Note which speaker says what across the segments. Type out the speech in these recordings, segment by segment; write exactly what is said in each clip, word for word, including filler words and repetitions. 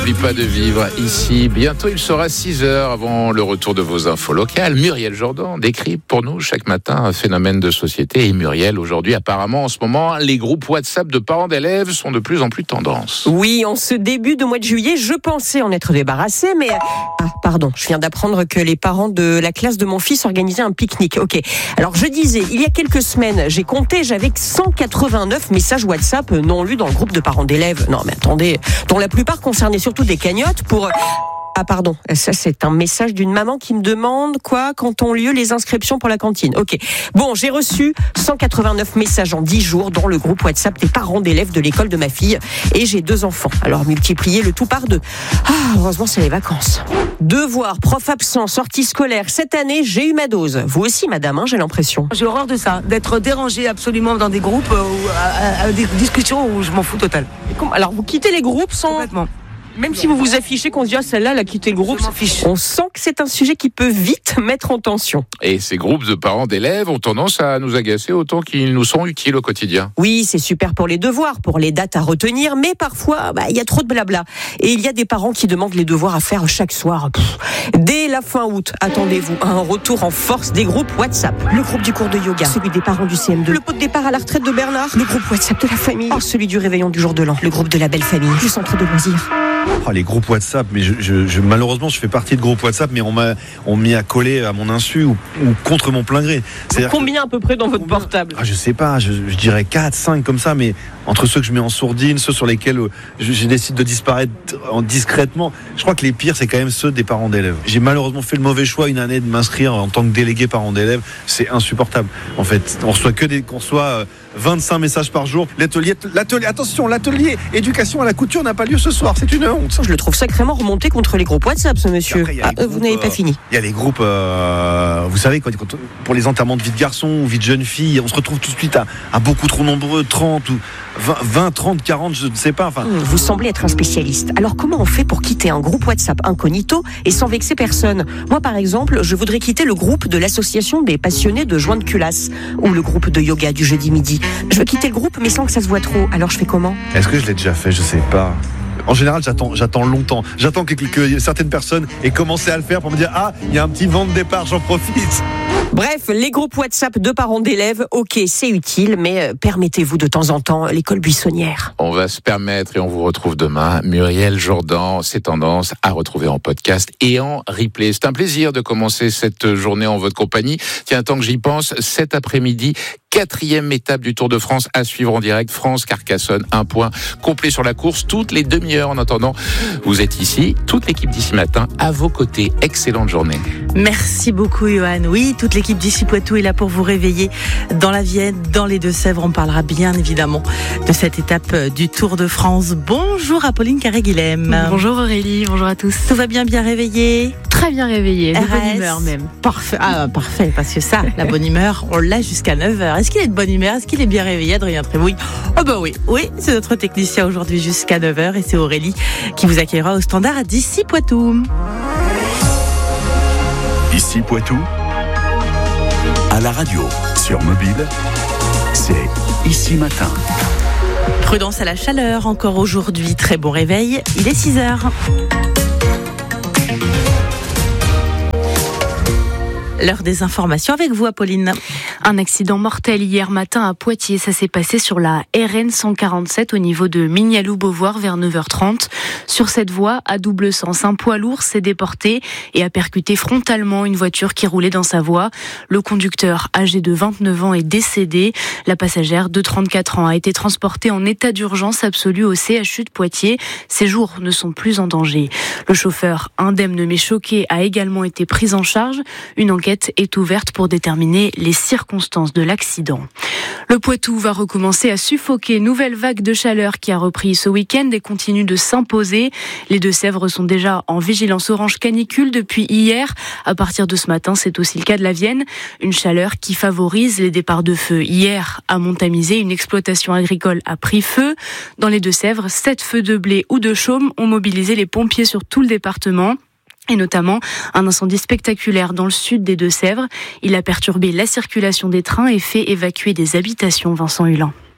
Speaker 1: n'oublie pas de vivre ici. Bientôt, il sera six heures avant le retour de vos infos locales. Muriel Jourdan décrit pour nous chaque matin un phénomène de société. Et Muriel, aujourd'hui, apparemment, en ce moment, les groupes WhatsApp de parents d'élèves sont de plus en plus tendance.
Speaker 2: Oui, en ce début de mois de juillet, je pensais en être débarrassée, mais... Ah, pardon, je viens d'apprendre que les parents de la classe de mon fils organisaient un pique-nique. Ok, alors je disais, il y a quelques semaines, j'ai compté, j'avais cent quatre-vingt-neuf messages WhatsApp non lus dans le groupe de parents d'élèves. Non, mais attendez, dont la plupart concernaient surtout des cagnottes pour... Ah pardon, ça c'est un message d'une maman qui me demande quoi quand ont lieu les inscriptions pour la cantine. Ok, bon, j'ai reçu cent quatre-vingt-neuf messages en dix jours dans le groupe WhatsApp des parents d'élèves de l'école de ma fille et j'ai deux enfants. Alors multipliez le tout par deux. Ah, heureusement c'est les vacances. Devoirs, prof absent, sortie scolaire. Cette année, j'ai eu ma dose. Vous aussi, madame, hein, j'ai l'impression.
Speaker 3: J'ai horreur de ça, d'être dérangée absolument dans des groupes euh, ou à, à, à des discussions où je m'en fous total.
Speaker 2: Alors vous quittez les groupes sans...
Speaker 3: Complètement.
Speaker 2: Même si vous vous affichez qu'on se dit ah, celle-là, elle a quitté le groupe, on sent que c'est un sujet qui peut vite mettre en tension.
Speaker 1: Et ces groupes de parents d'élèves ont tendance à nous agacer autant qu'ils nous sont utiles au quotidien.
Speaker 2: Oui, c'est super pour les devoirs, pour les dates à retenir, mais parfois, bah, il y a trop de blabla. Et il y a des parents qui demandent les devoirs à faire chaque soir. Pff. Dès la fin août, attendez-vous à un retour en force des groupes WhatsApp. Le groupe du cours de yoga, celui des parents du C M deux, le pot de départ à la retraite de Bernard, le groupe WhatsApp de la famille, oh, celui du réveillon du jour de l'an, le groupe de la belle famille, du centre de loisirs.
Speaker 4: Oh, les groupes WhatsApp, mais je, je, je, malheureusement je fais partie de groupes WhatsApp, mais on m'a on m'y a collé à mon insu ou, ou contre mon plein gré.
Speaker 2: Combien à peu près dans votre portable?
Speaker 4: Ah, je sais pas, je, je dirais quatre, cinq comme ça, mais entre ceux que je mets en sourdine, ceux sur lesquels je, je décide de disparaître en discrètement, je crois que les pires c'est quand même ceux des parents d'élèves. J'ai malheureusement fait le mauvais choix une année de m'inscrire en tant que délégué parent d'élèves, c'est insupportable. En fait, on reçoit que des, qu'on reçoit vingt-cinq messages par jour. L'atelier, l'atelier, attention, l'atelier éducation à la couture n'a pas lieu ce soir, c'est une honte.
Speaker 2: Je le trouve sacrément remonté contre les groupes WhatsApp, ce monsieur. Après, ah, groupes, vous n'avez pas fini.
Speaker 4: Il y a les groupes, euh, vous savez, quand, quand, pour les enterrements de vie de garçon ou vie de jeune fille, on se retrouve tout de suite à, à beaucoup trop nombreux, trente ou vingt, trente, quarante, je ne sais pas. Enfin.
Speaker 2: Vous semblez être un spécialiste. Alors comment on fait pour quitter un groupe WhatsApp incognito et sans vexer personne? Moi, par exemple, je voudrais quitter le groupe de l'association des passionnés de joints de culasse ou le groupe de yoga du jeudi midi. Je veux quitter le groupe, mais sans que ça se voit trop. Alors je fais comment?
Speaker 4: Est-ce que je l'ai déjà fait? Je sais pas. En général, j'attends, j'attends longtemps. J'attends que, que certaines personnes aient commencé à le faire pour me dire « Ah, il y a un petit vent de départ, j'en profite ».
Speaker 2: Bref, les groupes WhatsApp de parents d'élèves, ok, c'est utile, mais permettez-vous de temps en temps l'école buissonnière.
Speaker 1: On va se permettre et on vous retrouve demain. Muriel Jourdan, c'est tendance à retrouver en podcast et en replay. C'est un plaisir de commencer cette journée en votre compagnie. Tiens, tant que j'y pense, cet après-midi, quatrième étape du Tour de France à suivre en direct. France-Carcassonne, un point complet sur la course toutes les demi-heures. En attendant, vous êtes ici, toute l'équipe d'ici matin à vos côtés. Excellente journée.
Speaker 5: Merci beaucoup, Johan. Oui, toute l'équipe d'ici Poitou est là pour vous réveiller dans la Vienne, dans les Deux-Sèvres. On parlera bien évidemment de cette étape du Tour de France. Bonjour Apolline Carré-Guilhem.
Speaker 6: Bonjour Aurélie, bonjour à tous.
Speaker 5: Tout va bien, bien réveillé?
Speaker 6: Très bien réveillé, de
Speaker 5: R S.
Speaker 6: bonne humeur même.
Speaker 5: Parfait, ah, parfait, parce que ça, la bonne humeur, on l'a jusqu'à neuf heures. Est-ce qu'il est de bonne humeur? Est-ce qu'il est bien réveillé, Adrien Trémouille? Oh bah oui, oui, c'est notre technicien aujourd'hui jusqu'à neuf heures et c'est Aurélie qui vous accueillera au standard d'ici Poitou.
Speaker 7: Ici Poitou, à la radio, sur mobile, c'est Ici Matin.
Speaker 5: Prudence à la chaleur, encore aujourd'hui, très bon réveil, il est six heures. L'heure des informations avec vous, Apolline.
Speaker 6: Un accident mortel hier matin à Poitiers. Ça s'est passé sur la R N cent quarante-sept au niveau de Mignaloux-Beauvoir vers neuf heures trente. Sur cette voie, à double sens, un poids lourd s'est déporté et a percuté frontalement une voiture qui roulait dans sa voie. Le conducteur, âgé de vingt-neuf ans, est décédé. La passagère de trente-quatre ans a été transportée en état d'urgence absolue au C H U de Poitiers. Ses jours ne sont plus en danger. Le chauffeur, indemne mais choqué, a également été pris en charge. Une enquête est ouverte pour déterminer les circonstances de l'accident. Le Poitou va recommencer à suffoquer. Nouvelle vague de chaleur qui a repris ce week-end et continue de s'imposer. Les Deux-Sèvres sont déjà en vigilance orange canicule depuis hier. À partir de ce matin, c'est aussi le cas de la Vienne. Une chaleur qui favorise les départs de feu. Hier, à Montamisé, une exploitation agricole a pris feu. Dans les Deux-Sèvres, sept feux de blé ou de chaume ont mobilisé les pompiers sur tout le département. Et notamment un incendie spectaculaire dans le sud des Deux-Sèvres. Il a perturbé la circulation des trains et fait évacuer des habitations. Vincent Hulin.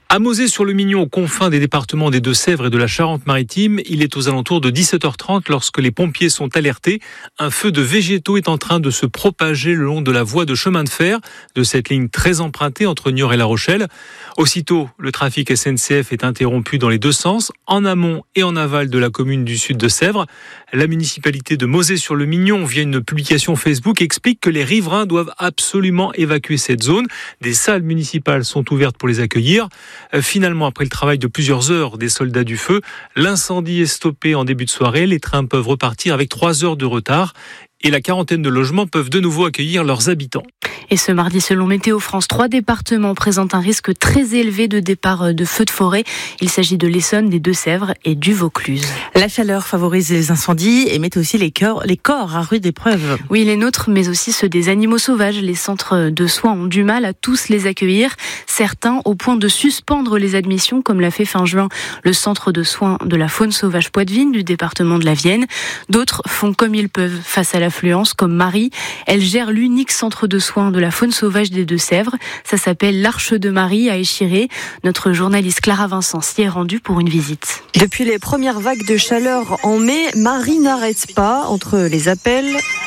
Speaker 8: À Mauzé-sur-le-Mignon, aux confins des départements des Deux-Sèvres et de la Charente-Maritime, il est aux alentours de dix-sept heures trente lorsque les pompiers sont alertés. Un feu de végétaux est en train de se propager le long de la voie de chemin de fer de cette ligne très empruntée entre Niort et La Rochelle. Aussitôt, le trafic S N C F est interrompu dans les deux sens, en amont et en aval de la commune du sud de Sèvres. La municipalité de Mauzé-sur-le-Mignon, via une publication Facebook, explique que les riverains doivent absolument évacuer cette zone. Des salles municipales sont ouvertes pour les accueillir. Finalement, après le travail de plusieurs heures des soldats du feu, l'incendie est stoppé en début de soirée. Les trains peuvent repartir avec trois heures de retard et la quarantaine de logements peuvent de nouveau accueillir leurs habitants.
Speaker 6: Et ce mardi, selon Météo France, trois départements présentent un risque très élevé de départ de feux de forêt. Il s'agit de l'Essonne, des Deux-Sèvres et du Vaucluse.
Speaker 5: La chaleur favorise les incendies et met aussi les corps, les corps à rude épreuve.
Speaker 6: Oui, les nôtres, mais aussi ceux des animaux sauvages. Les centres de soins ont du mal à tous les accueillir. Certains au point de suspendre les admissions, comme l'a fait fin juin le centre de soins de la faune sauvage Poitvine du département de la Vienne. D'autres font comme ils peuvent face à l'affluence, comme Marie. Elle gère l'unique centre de soins de la faune sauvage des Deux-Sèvres. Ça s'appelle l'Arche de Marie à Échiré. Notre journaliste Clara Vincent s'y est rendue pour une visite.
Speaker 9: Depuis les premières vagues de chaleur en mai, Marie n'arrête pas entre les appels,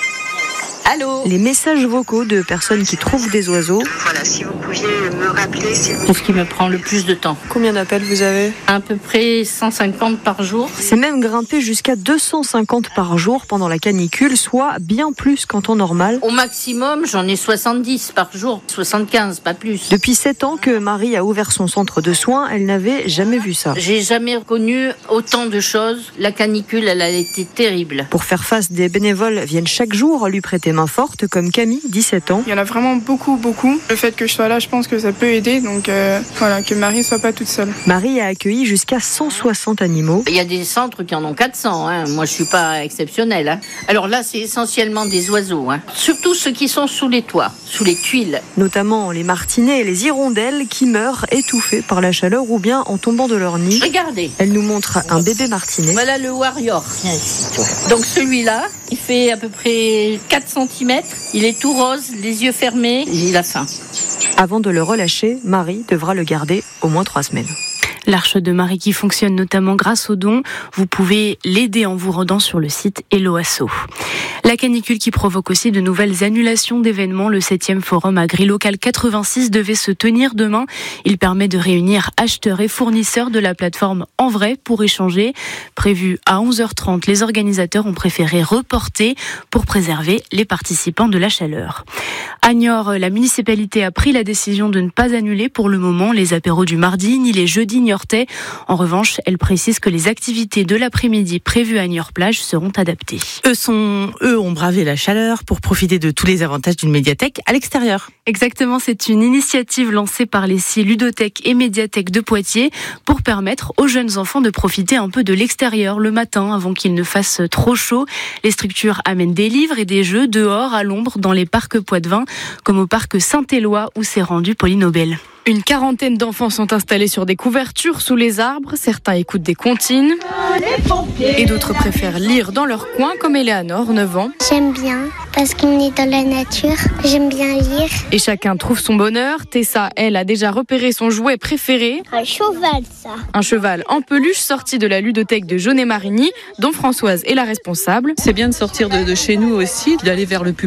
Speaker 10: Allô,
Speaker 9: les messages vocaux de personnes qui trouvent des oiseaux.
Speaker 10: Voilà, si vous pouviez me rappeler, s'il vous plaît.
Speaker 11: C'est ce qui me prend le plus de temps.
Speaker 9: Combien d'appels vous avez ?
Speaker 11: À peu près cent cinquante par jour.
Speaker 9: C'est même grimpé jusqu'à deux cent cinquante par jour pendant la canicule, soit bien plus qu'en temps normal.
Speaker 11: Au maximum, j'en ai soixante-dix par jour, soixante-quinze, pas plus.
Speaker 9: Depuis sept ans que Marie a ouvert son centre de soins, elle n'avait jamais vu ça.
Speaker 11: J'ai jamais connu autant de choses. La canicule, elle a été terrible.
Speaker 9: Pour faire face, des bénévoles viennent chaque jour lui prêter main forte, comme Camille, dix-sept ans.
Speaker 12: Il y en a vraiment beaucoup, beaucoup. Le fait que je sois là, je pense que ça peut aider, donc euh, voilà, que Marie soit pas toute seule.
Speaker 9: Marie a accueilli jusqu'à cent soixante animaux.
Speaker 11: Il y a des centres qui en ont quatre cents, hein. Moi je suis pas exceptionnelle. Hein. Alors là, c'est essentiellement des oiseaux, hein. Surtout ceux qui sont sous les toits, sous les tuiles.
Speaker 9: Notamment les martinets et les hirondelles qui meurent étouffés par la chaleur ou bien en tombant de leur nid.
Speaker 11: Regardez.
Speaker 9: Elle nous montre un bébé martinet.
Speaker 11: Voilà le warrior. Tiens ici, toi. Donc celui-là, il fait à peu près quatre centimètres. Il est tout rose, les yeux fermés. Il a faim.
Speaker 9: Avant de le relâcher, Marie devra le garder au moins trois semaines.
Speaker 6: L'Arche de Marie qui fonctionne notamment grâce aux dons. Vous pouvez l'aider en vous rendant sur le site Hello Asso. La canicule qui provoque aussi de nouvelles annulations d'événements. Le septième forum AgriLocal quatre-vingt-six devait se tenir demain. Il permet de réunir acheteurs et fournisseurs de la plateforme En Vrai pour échanger. Prévu à onze heures trente, les organisateurs ont préféré reporter pour préserver les participants de la chaleur. À Niort, la municipalité a pris la décision de ne pas annuler pour le moment les apéros du mardi ni les jeudis niortais. En revanche, elle précise que les activités de l'après-midi prévues à Niort-Plage seront adaptées.
Speaker 5: Eux, sont, eux ont bravé la chaleur pour profiter de tous les avantages d'une médiathèque à l'extérieur.
Speaker 6: Exactement, c'est une initiative lancée par les six ludothèques et médiathèques de Poitiers pour permettre aux jeunes enfants de profiter un peu de l'extérieur le matin avant qu'il ne fasse trop chaud. Les structures amènent des livres et des jeux dehors à l'ombre dans les parcs poitevins, comme au parc Saint-Éloi où s'est rendue Pauline Aubel.
Speaker 13: Une quarantaine d'enfants sont installés sur des couvertures sous les arbres. Certains écoutent des comptines et d'autres préfèrent lire dans leur coin, comme Eleanor, neuf ans.
Speaker 14: J'aime bien parce qu'on est dans la nature. J'aime bien lire.
Speaker 13: Et chacun trouve son bonheur. Tessa, elle, a déjà repéré son jouet préféré.
Speaker 14: Un cheval, ça.
Speaker 13: Un cheval en peluche sorti de la ludothèque de Jaunet-Marigny, dont Françoise est la responsable.
Speaker 15: C'est bien de sortir de, de chez nous aussi, d'aller vers le public.